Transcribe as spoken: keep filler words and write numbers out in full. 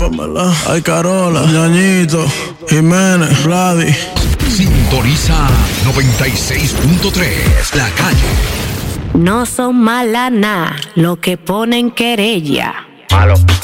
Pamela, ay Carola, Ñañito, Jiménez, Vladi. Sintoniza noventa y seis punto tres, La Calle. No son mala nada lo que ponen querella. Malo.